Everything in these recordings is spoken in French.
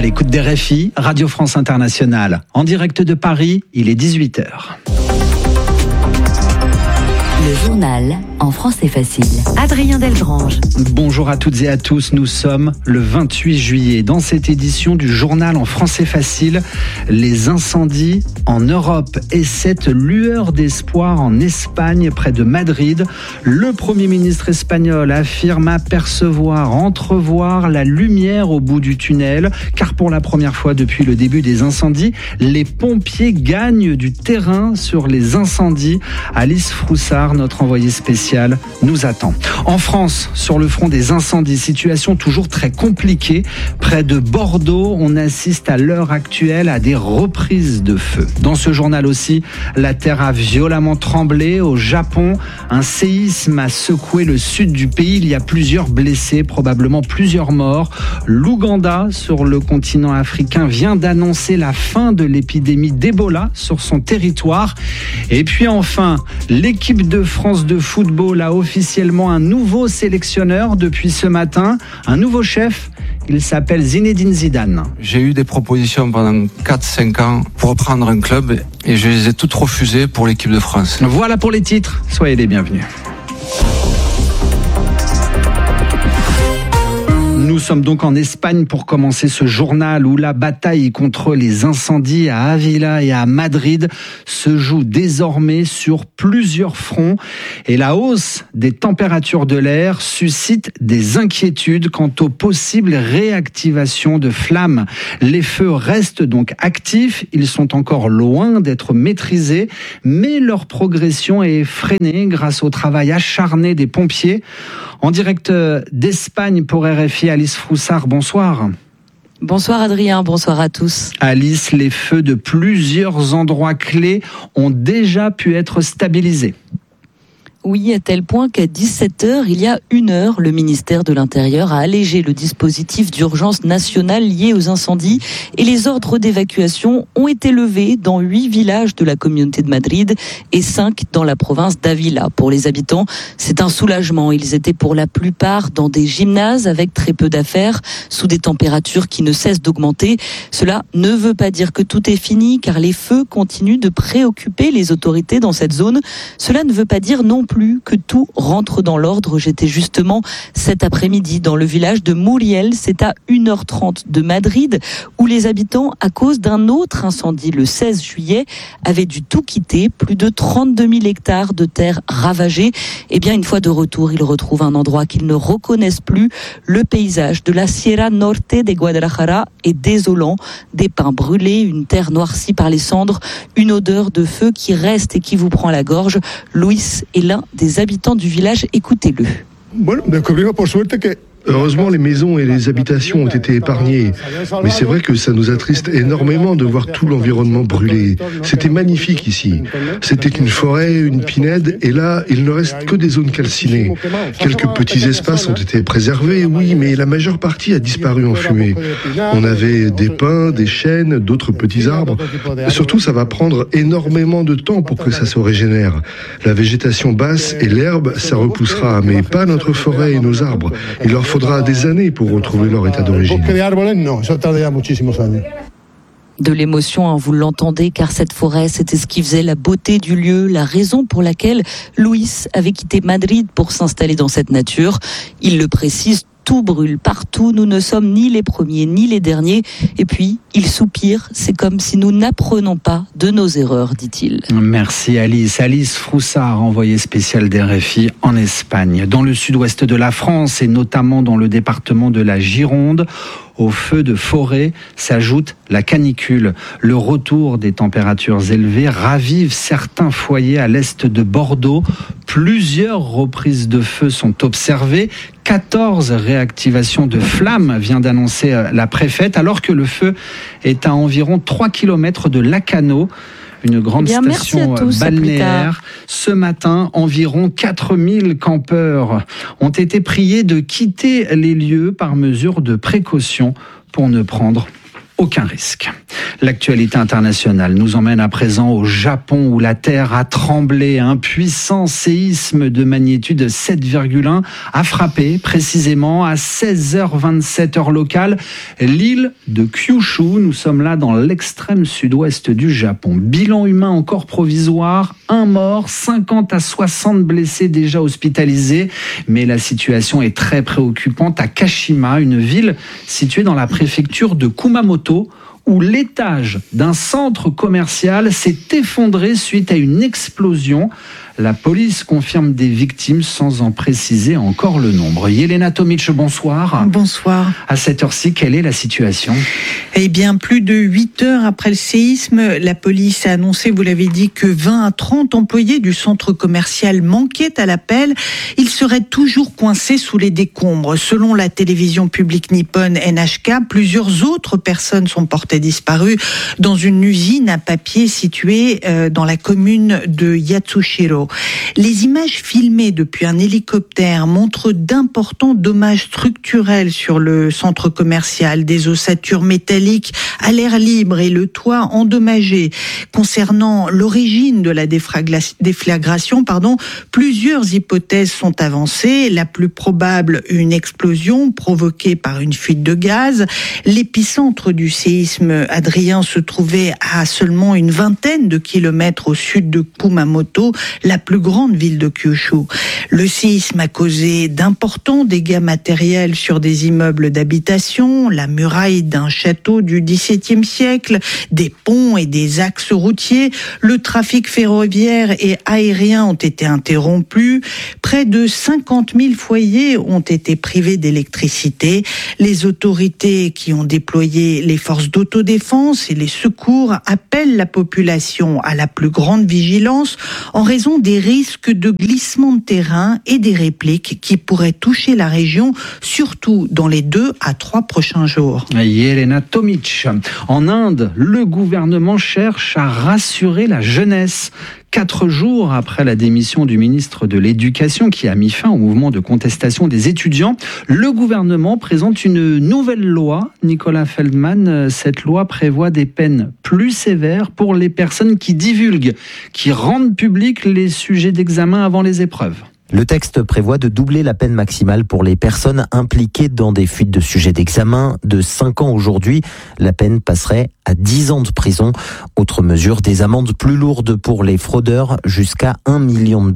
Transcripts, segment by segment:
l'écoute des RFI, Radio France Internationale. En direct de Paris, il est 18h. Le journal en français facile. Adrien Delgrange. Bonjour à toutes et à tous, nous sommes le 28 juillet. Dans cette édition du journal en français facile, les incendies en Europe et cette lueur d'espoir en Espagne près de Madrid. Le Premier ministre espagnol affirme entrevoir la lumière au bout du tunnel, car pour la première fois depuis le début des incendies, les pompiers gagnent du terrain sur les incendies. Alice Froussard, notre envoyée spéciale, nous attend. En France, sur le front des incendies, situation toujours très compliquée. Près de Bordeaux, on assiste à l'heure actuelle à des reprises de feu. Dans ce journal aussi, la terre a violemment tremblé au Japon. Un séisme a secoué le sud du pays. Il y a plusieurs blessés, probablement plusieurs morts. L'Ouganda, sur le continent africain, vient d'annoncer la fin de l'épidémie d'Ebola sur son territoire. Et puis enfin, l'équipe de France de football a officiellement un nouveau sélectionneur depuis ce matin, un nouveau chef. Il s'appelle Zinedine Zidane. J'ai eu des propositions pendant 4-5 ans pour reprendre un club et je les ai toutes refusées pour l'équipe de France. Voilà pour les titres, soyez les bienvenus. Nous sommes donc en Espagne pour commencer ce journal où la bataille contre les incendies à Ávila et à Madrid se joue désormais sur plusieurs fronts et la hausse des températures de l'air suscite des inquiétudes quant aux possibles réactivations de flammes. Les feux restent donc actifs, ils sont encore loin d'être maîtrisés, mais leur progression est freinée grâce au travail acharné des pompiers. En direct d'Espagne pour RFI, Alice Froussard, bonsoir. Bonsoir Adrien, bonsoir à tous. Alice, les feux de plusieurs endroits clés ont déjà pu être stabilisés. Oui, à tel point qu'à 17h, il y a 1 heure, le ministère de l'Intérieur a allégé le dispositif d'urgence nationale lié aux incendies et les ordres d'évacuation ont été levés dans 8 villages de la communauté de Madrid et 5 dans la province d'Ávila. Pour les habitants, c'est un soulagement. Ils étaient pour la plupart dans des gymnases avec très peu d'affaires, sous des températures qui ne cessent d'augmenter. Cela ne veut pas dire que tout est fini, car les feux continuent de préoccuper les autorités dans cette zone. Cela ne veut pas dire non plus que tout rentre dans l'ordre. J'étais justement cet après-midi dans le village de Muriel, c'est à 1h30 de Madrid, où les habitants, à cause d'un autre incendie le 16 juillet, avaient dû tout quitter, plus de 32 000 hectares de terres ravagées. Et bien, une fois de retour, ils retrouvent un endroit qu'ils ne reconnaissent plus. Le paysage de la Sierra Norte de Guadalajara est désolant. Des pins brûlés, une terre noircie par les cendres, une odeur de feu qui reste et qui vous prend la gorge. Luis est l'un des habitants du village, écoutez-le. Heureusement, les maisons et les habitations ont été épargnées. Mais c'est vrai que ça nous attriste énormément de voir tout l'environnement brûler. C'était magnifique ici. C'était une forêt, une pinède, et là, il ne reste que des zones calcinées. Quelques petits espaces ont été préservés, oui, mais la majeure partie a disparu en fumée. On avait des pins, des chênes, d'autres petits arbres. Surtout, ça va prendre énormément de temps pour que ça se régénère. La végétation basse et l'herbe, ça repoussera, mais pas notre forêt et nos arbres. Il leur faudra des années pour retrouver leur état d'origine. De l'émotion, vous l'entendez, car cette forêt, c'était ce qui faisait la beauté du lieu, la raison pour laquelle Luis avait quitté Madrid pour s'installer dans cette nature. Il le précise, tout brûle partout, nous ne sommes ni les premiers ni les derniers. Et puis, il soupire, c'est comme si nous n'apprenons pas de nos erreurs, dit-il. Merci Alice. Alice Froussard, envoyée spéciale d'RFI en Espagne. Dans le sud-ouest de la France et notamment dans le département de la Gironde, aux feux de forêt s'ajoute la canicule. Le retour des températures élevées ravive certains foyers à l'est de Bordeaux. Plusieurs reprises de feu sont observées. 14 réactivations de flammes vient d'annoncer la préfète, alors que le feu est à environ 3 km de Lacano, une grande station balnéaire. Ce matin, environ 4000 campeurs ont été priés de quitter les lieux par mesure de précaution pour ne prendre aucun risque. L'actualité internationale nous emmène à présent au Japon où la terre a tremblé. Un puissant séisme de magnitude 7,1 a frappé précisément à 16h27 heure locale l'île de Kyushu. Nous sommes là dans l'extrême sud-ouest du Japon. Bilan humain encore provisoire, 1 mort, 50 à 60 blessés déjà hospitalisés. Mais la situation est très préoccupante à Kashima, une ville située dans la préfecture de Kumamoto, où l'étage d'un centre commercial s'est effondré suite à une explosion. La police confirme des victimes sans en préciser encore le nombre. Yelena Tomic, bonsoir. Bonsoir. À cette heure-ci, quelle est la situation ? Eh bien, plus de 8 heures après le séisme, la police a annoncé, vous l'avez dit, que 20 à 30 employés du centre commercial manquaient à l'appel. Ils seraient toujours coincés sous les décombres. Selon la télévision publique nippone NHK, plusieurs autres personnes sont portées disparues dans une usine à papier située dans la commune de Yatsushiro. Les images filmées depuis un hélicoptère montrent d'importants dommages structurels sur le centre commercial, des ossatures métalliques à l'air libre et le toit endommagé. Concernant l'origine de la déflagration, plusieurs hypothèses sont avancées. La plus probable, une explosion provoquée par une fuite de gaz. L'épicentre du séisme, Adrien, se trouvait à seulement une vingtaine de kilomètres au sud de Kumamoto, la plus grande ville de Kyushu. Le séisme a causé d'importants dégâts matériels sur des immeubles d'habitation, la muraille d'un château du XVIIe siècle, des ponts et des axes routiers. Le trafic ferroviaire et aérien ont été interrompus. Près de 50 000 foyers ont été privés d'électricité. Les autorités qui ont déployé les forces d'autodéfense et les secours appellent la population à la plus grande vigilance en raison des risques de glissement de terrain et des répliques qui pourraient toucher la région, surtout dans les 2 à 3 prochains jours. Yelena Tomic. En Inde, le gouvernement cherche à rassurer la jeunesse. 4 jours après la démission du ministre de l'Éducation qui a mis fin au mouvement de contestation des étudiants, le gouvernement présente une nouvelle loi. Nicolas Feldman, cette loi prévoit des peines plus sévères pour les personnes qui divulguent, qui rendent publics les sujets d'examen avant les épreuves. Le texte prévoit de doubler la peine maximale pour les personnes impliquées dans des fuites de sujets d'examen. De 5 ans aujourd'hui, la peine passerait à 10 ans de prison. Autre mesure, des amendes plus lourdes pour les fraudeurs, jusqu'à $1 million.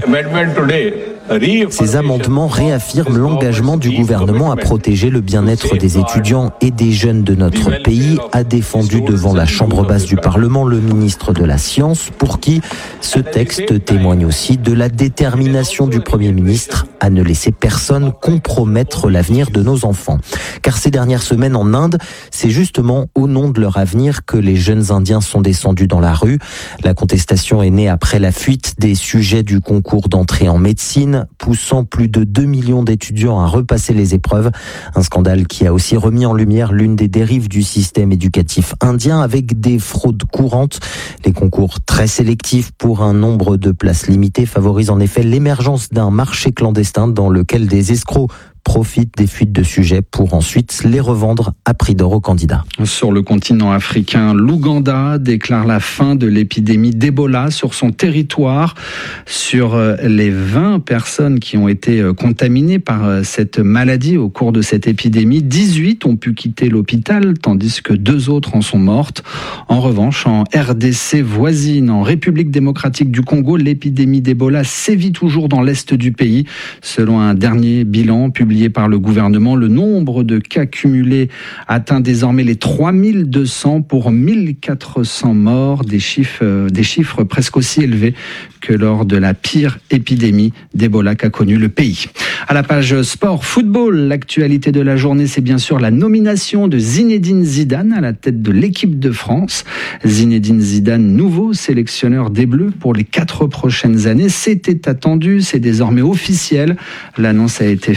Ces amendements réaffirment l'engagement du gouvernement à protéger le bien-être des étudiants et des jeunes de notre pays, a défendu devant la Chambre basse du Parlement le ministre de la Science, pour qui ce texte témoigne aussi de la détermination du Premier ministre à ne laisser personne compromettre l'avenir de nos enfants. Car ces dernières semaines en Inde, c'est justement au nom de leur avenir que les jeunes Indiens sont descendus dans la rue. La contestation est née après la fuite des sujets du concours d'entrée en médecine, poussant plus de 2 millions d'étudiants à repasser les épreuves. Un scandale qui a aussi remis en lumière l'une des dérives du système éducatif indien, avec des fraudes courantes. Les concours très sélectifs pour un nombre de places limitées favorisent en effet l'émergence d'un marché clandestin dans lequel des escrocs profitent des fuites de sujets pour ensuite les revendre à prix d'or aux candidats. Sur le continent africain, l'Ouganda déclare la fin de l'épidémie d'Ebola sur son territoire. Sur les 20 personnes qui ont été contaminées par cette maladie au cours de cette épidémie, 18 ont pu quitter l'hôpital, tandis que 2 autres en sont mortes. En revanche, en RDC voisine, en République démocratique du Congo, l'épidémie d'Ebola sévit toujours dans l'est du pays. Selon un dernier bilan publié par le gouvernement, le nombre de cas cumulés atteint désormais les 3200 pour 1400 morts, des chiffres presque aussi élevés que lors de la pire épidémie d'Ebola qu'a connue le pays. À la page sport, football, l'actualité de la journée, c'est bien sûr la nomination de Zinedine Zidane à la tête de l'équipe de France. Zinedine Zidane, nouveau sélectionneur des Bleus pour les 4 prochaines années. C'était attendu, c'est désormais officiel. L'annonce a été faite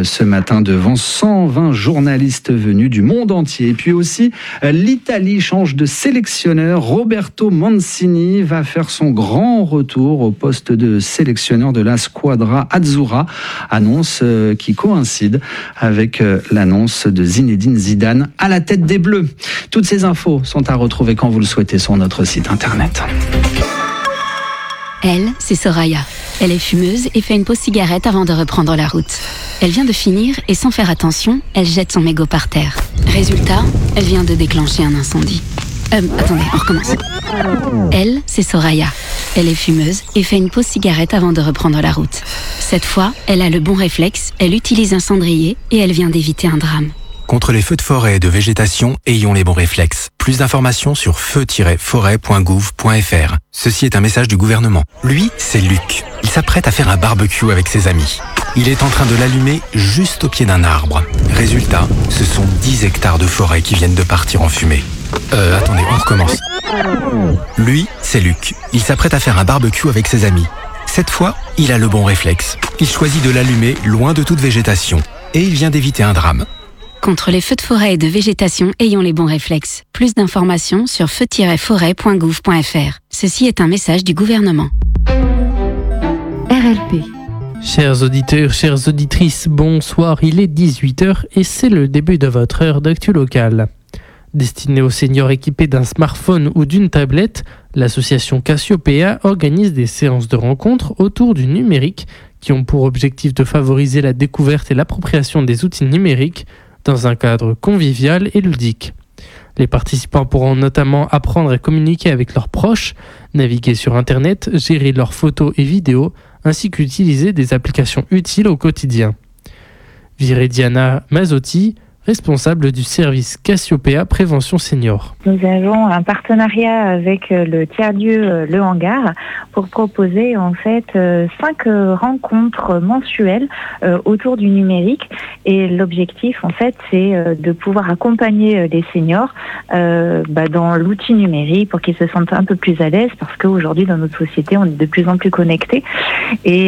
ce matin devant 120 journalistes venus du monde entier. Et puis aussi, l'Italie change de sélectionneur. Roberto Mancini va faire son grand retour au poste de sélectionneur de la Squadra Azzurra. Annonce qui coïncide avec l'annonce de Zinedine Zidane à la tête des Bleus. Toutes ces infos sont à retrouver quand vous le souhaitez sur notre site internet. Elle, c'est Soraya. Elle est fumeuse et fait une pause cigarette avant de reprendre la route. Elle vient de finir et sans faire attention, elle jette son mégot par terre. Résultat, elle vient de déclencher un incendie. Attendez, on recommence. Elle, c'est Soraya. Elle est fumeuse et fait une pause cigarette avant de reprendre la route. Cette fois, elle a le bon réflexe, elle utilise un cendrier et elle vient d'éviter un drame. Contre les feux de forêt et de végétation, ayons les bons réflexes. Plus d'informations sur feu-forêt.gouv.fr. Ceci est un message du gouvernement. Lui, c'est Luc. Il s'apprête à faire un barbecue avec ses amis. Il est en train de l'allumer juste au pied d'un arbre. Résultat, ce sont 10 hectares de forêt qui viennent de partir en fumée. Attendez, on recommence. Lui, c'est Luc. Il s'apprête à faire un barbecue avec ses amis. Cette fois, il a le bon réflexe. Il choisit de l'allumer loin de toute végétation. Et il vient d'éviter un drame. Contre les feux de forêt et de végétation, ayons les bons réflexes. Plus d'informations sur feu-forêt.gouv.fr. Ceci est un message du gouvernement. RLP. Chers auditeurs, chères auditrices, bonsoir, il est 18h et c'est le début de votre heure d'actu locale. Destinée aux seniors équipés d'un smartphone ou d'une tablette, l'association Cassiopeia organise des séances de rencontres autour du numérique qui ont pour objectif de favoriser la découverte et l'appropriation des outils numériques dans un cadre convivial et ludique. Les participants pourront notamment apprendre à communiquer avec leurs proches, naviguer sur Internet, gérer leurs photos et vidéos, ainsi qu'utiliser des applications utiles au quotidien. Viridiana Mazzotti, responsable du service Cassiopeia Prévention Senior. Nous avons un partenariat avec le tiers-lieu Le Hangar pour proposer en fait 5 rencontres mensuelles autour du numérique et l'objectif en fait c'est de pouvoir accompagner les seniors dans l'outil numérique pour qu'ils se sentent un peu plus à l'aise parce qu'aujourd'hui dans notre société on est de plus en plus connectés et